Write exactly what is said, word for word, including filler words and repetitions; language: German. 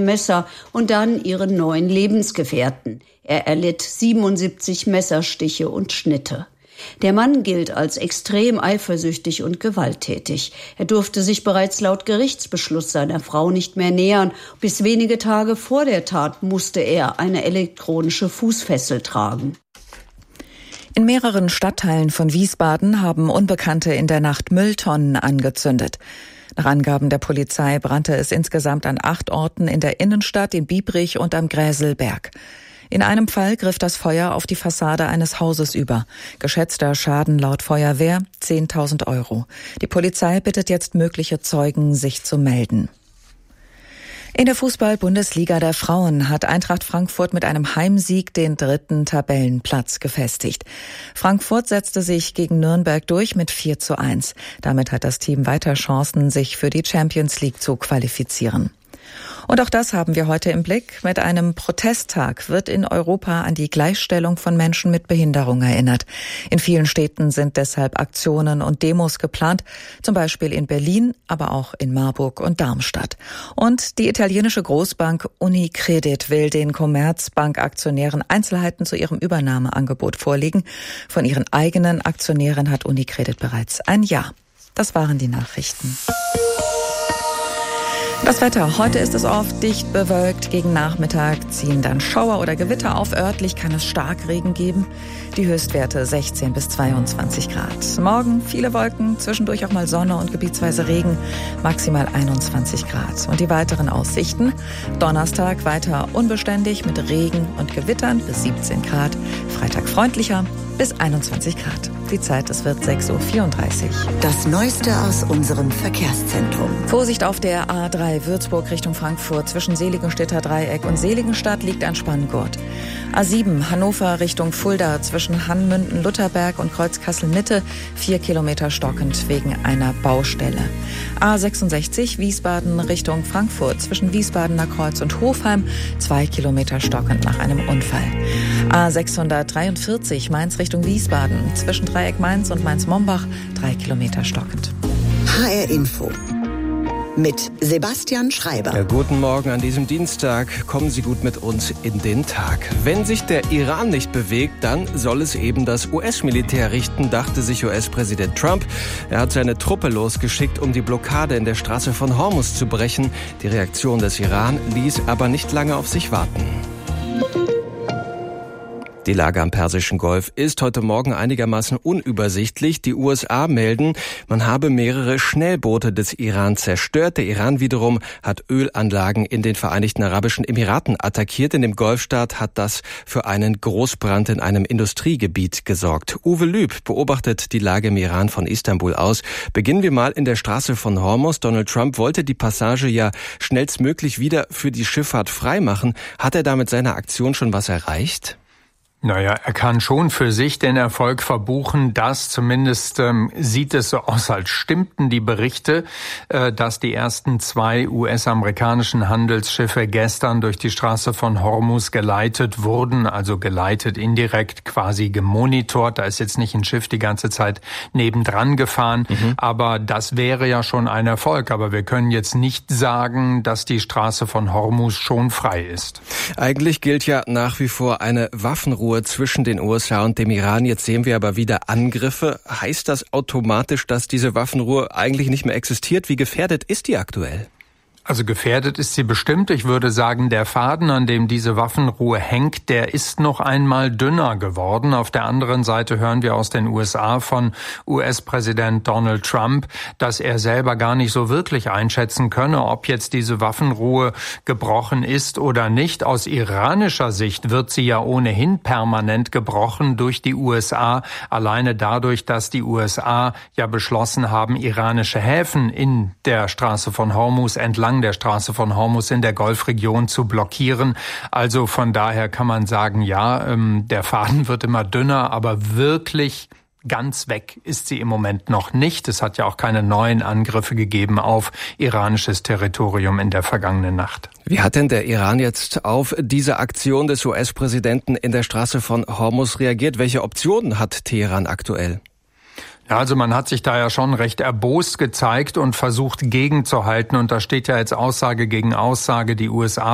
Messer und dann ihren neuen Lebensgefährten. Er erlitt siebenundsiebzig Messerstiche und Schnitte. Der Mann gilt als extrem eifersüchtig und gewalttätig. Er durfte sich bereits laut Gerichtsbeschluss seiner Frau nicht mehr nähern. Bis wenige Tage vor der Tat musste er eine elektronische Fußfessel tragen. In mehreren Stadtteilen von Wiesbaden haben Unbekannte in der Nacht Mülltonnen angezündet. Nach Angaben der Polizei brannte es insgesamt an acht Orten in der Innenstadt, in Biebrich und am Gräselberg. In einem Fall griff das Feuer auf die Fassade eines Hauses über. Geschätzter Schaden laut Feuerwehr zehntausend Euro. Die Polizei bittet jetzt mögliche Zeugen, sich zu melden. In der Fußball-Bundesliga der Frauen hat Eintracht Frankfurt mit einem Heimsieg den dritten Tabellenplatz gefestigt. Frankfurt setzte sich gegen Nürnberg durch mit vier zu eins. Damit hat das Team weiter Chancen, sich für die Champions League zu qualifizieren. Und auch das haben wir heute im Blick. Mit einem Protesttag wird in Europa an die Gleichstellung von Menschen mit Behinderung erinnert. In vielen Städten sind deshalb Aktionen und Demos geplant, zum Beispiel in Berlin, aber auch in Marburg und Darmstadt. Und die italienische Großbank Unicredit will den Commerzbank-Aktionären Einzelheiten zu ihrem Übernahmeangebot vorlegen. Von ihren eigenen Aktionären hat Unicredit bereits ein Ja. Das waren die Nachrichten. Das Wetter. Heute ist es oft dicht bewölkt. Gegen Nachmittag ziehen dann Schauer oder Gewitter auf. Örtlich kann es Starkregen geben. Die Höchstwerte sechzehn bis zweiundzwanzig Grad. Morgen viele Wolken, zwischendurch auch mal Sonne und gebietsweise Regen. Maximal einundzwanzig Grad. Und die weiteren Aussichten. Donnerstag weiter unbeständig mit Regen und Gewittern bis siebzehn Grad. Freitag freundlicher bis einundzwanzig Grad. Die Zeit, es wird sechs Uhr vierunddreißig. Das Neueste aus unserem Verkehrszentrum. Vorsicht auf der A drei Würzburg Richtung Frankfurt. Zwischen Seligenstädter Dreieck und Seligenstadt liegt ein Spanngurt. A sieben Hannover Richtung Fulda zwischen Hannmünden-Lutherberg und Kreuz-Kassel-Mitte. Vier Kilometer stockend wegen einer Baustelle. A sechsundsechzig Wiesbaden Richtung Frankfurt zwischen Wiesbadener Kreuz und Hofheim. Zwei Kilometer stockend nach einem Unfall. A sechshundertdreiundvierzig Mainz Richtung Wiesbaden zwischen Dreieck Mainz und Mainz-Mombach. Drei Kilometer stockend. H R Info mit Sebastian Schreiber. Ja, guten Morgen an diesem Dienstag. Kommen Sie gut mit uns in den Tag. Wenn sich der Iran nicht bewegt, dann soll es eben das U S-Militär richten, dachte sich U S-Präsident Trump. Er hat seine Truppe losgeschickt, um die Blockade in der Straße von Hormuz zu brechen. Die Reaktion des Iran ließ aber nicht lange auf sich warten. Die Lage am Persischen Golf ist heute Morgen einigermaßen unübersichtlich. Die U S A melden, man habe mehrere Schnellboote des Iran zerstört. Der Iran wiederum hat Ölanlagen in den Vereinigten Arabischen Emiraten attackiert. In dem Golfstaat hat das für einen Großbrand in einem Industriegebiet gesorgt. Uwe Lüb beobachtet die Lage im Iran von Istanbul aus. Beginnen wir mal in der Straße von Hormuz. Donald Trump wollte die Passage ja schnellstmöglich wieder für die Schifffahrt freimachen. Hat er damit seiner Aktion schon was erreicht? Naja, er kann schon für sich den Erfolg verbuchen. Das zumindest ähm, sieht es so aus, als stimmten die Berichte, äh, dass die ersten zwei U S-amerikanischen Handelsschiffe gestern durch die Straße von Hormuz geleitet wurden, also geleitet indirekt, quasi gemonitort. Da ist jetzt nicht ein Schiff die ganze Zeit nebendran gefahren, mhm. aber das wäre ja schon ein Erfolg. Aber wir können jetzt nicht sagen, dass die Straße von Hormuz schon frei ist. Eigentlich gilt ja nach wie vor eine Waffenruhe zwischen den U S A und dem Iran. Jetzt sehen wir aber wieder Angriffe. Heißt das automatisch, dass diese Waffenruhe eigentlich nicht mehr existiert? Wie gefährdet ist die aktuell? Also gefährdet ist sie bestimmt. Ich würde sagen, der Faden, an dem diese Waffenruhe hängt, der ist noch einmal dünner geworden. Auf der anderen Seite hören wir aus den U S A von U S-Präsident Donald Trump, dass er selber gar nicht so wirklich einschätzen könne, ob jetzt diese Waffenruhe gebrochen ist oder nicht. Aus iranischer Sicht wird sie ja ohnehin permanent gebrochen durch die U S A, alleine dadurch, dass die U S A ja beschlossen haben, iranische Häfen in der Straße von Hormuz entlang der Straße von Hormuz in der Golfregion zu blockieren. Also von daher kann man sagen, ja, ähm, der Faden wird immer dünner, aber wirklich ganz weg ist sie im Moment noch nicht. Es hat ja auch keine neuen Angriffe gegeben auf iranisches Territorium in der vergangenen Nacht. Wie hat denn der Iran jetzt auf diese Aktion des U S-Präsidenten in der Straße von Hormuz reagiert? Welche Optionen hat Teheran aktuell? Ja, also man hat sich da ja schon recht erbost gezeigt und versucht gegenzuhalten. Und da steht ja jetzt Aussage gegen Aussage. Die U S A